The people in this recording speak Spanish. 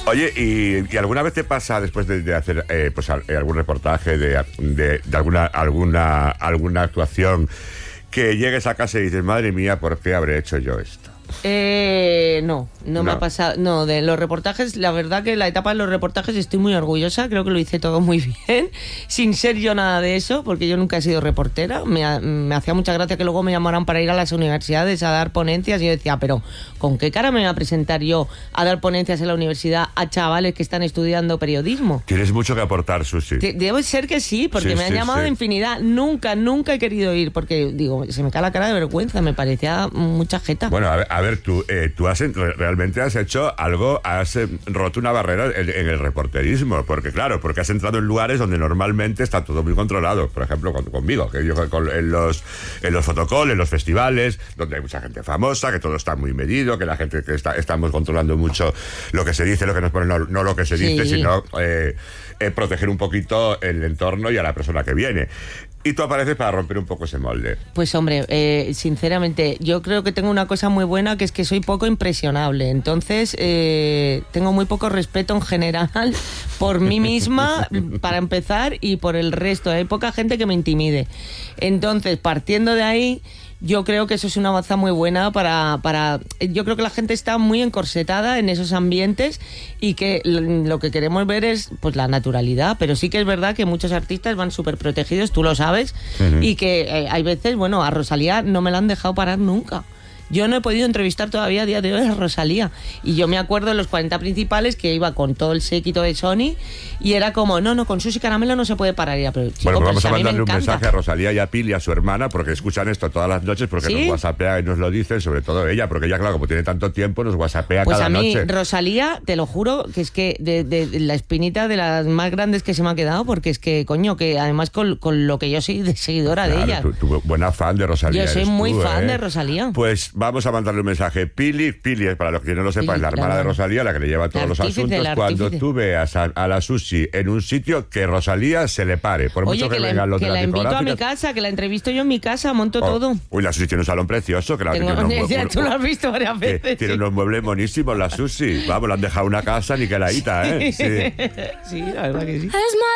Oye, ¿y alguna vez te pasa, después de hacer algún reportaje, de alguna actuación, que llegues a casa y dices, madre mía, ¿por qué habré hecho yo esto? No me ha pasado. No, de los reportajes, la verdad que la etapa de los reportajes estoy muy orgullosa. Creo que lo hice todo muy bien, sin ser yo nada de eso, porque yo nunca he sido reportera. Me hacía mucha gracia que luego me llamaran para ir a las universidades a dar ponencias, y yo decía, pero ¿con qué cara me voy a presentar yo a dar ponencias en la universidad a chavales que están estudiando periodismo? Tienes mucho que aportar, Susi. Debe ser que sí, porque me han llamado de infinidad. Nunca he querido ir, porque digo, se me cae la cara de vergüenza, me parecía mucha jeta. Bueno, a ver, tú realmente has hecho algo, has roto una barrera en el reporterismo, porque has entrado en lugares donde normalmente está todo muy controlado. Por ejemplo, conmigo, que yo en los fotocalls, en los festivales, donde hay mucha gente famosa, que todo está muy medido, que la gente que estamos controlando mucho lo que se dice, lo que nos pone, no lo que se dice, sino proteger un poquito el entorno y a la persona que viene. Y tú apareces para romper un poco ese molde. Pues hombre, sinceramente, yo creo que tengo una cosa muy buena, que es que soy poco impresionable. Entonces, tengo muy poco respeto en general por mí misma, para empezar, y por el resto. Hay poca gente que me intimide. Entonces, partiendo de ahí, yo creo que eso es una baza muy buena para... Yo creo que la gente está muy encorsetada en esos ambientes, y que lo que queremos ver es pues la naturalidad, pero sí que es verdad que muchos artistas van súper protegidos, tú lo sabes, y que hay veces, bueno, a Rosalía no me la han dejado parar nunca. Yo no he podido entrevistar todavía a día de hoy a Rosalía. Y yo me acuerdo de los 40 principales, que iba con todo el séquito de Sony, y era como, no, con Susi Caramelo no se puede parar. Pero, chico, bueno, pues vamos a a mandarle un encanta. mensaje a Rosalía y a Pili, a su hermana, porque escuchan esto todas las noches, porque nos whatsappea y nos lo dicen, sobre todo ella, porque ella, claro, como tiene tanto tiempo, nos whatsappea pues cada noche. Pues a mí, Rosalía, te lo juro, que es que de la espinita de las más grandes que se me ha quedado, porque es que, coño, que además con lo que yo soy de seguidora de ella. Tú buena fan de Rosalía. Yo soy muy fan de Rosalía. Pues vamos a mandarle un mensaje. Pili, para los que no lo sepan, es la hermana de Rosalía, la que le lleva todos los asuntos. Cuando tú veas a la Susi en un sitio, que Rosalía se le pare, por mucho que vengan los de las invito discográficas. a mi casa, que la entrevisto yo en mi casa, monto todo. Uy, la Susi tiene un salón precioso. Que tú lo has visto varias veces. Tiene unos muebles monísimos la Susi. Vamos, le han dejado una casa niqueladita, ¿eh? Sí, la verdad que sí.